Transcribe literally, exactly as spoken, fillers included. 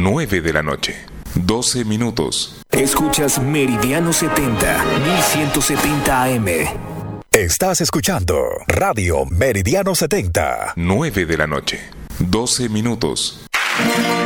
nueve de la noche, doce minutos. Escuchas Meridiano setenta, mil ciento setenta A M. Estás escuchando Radio Meridiano setenta. nueve de la noche, doce minutos.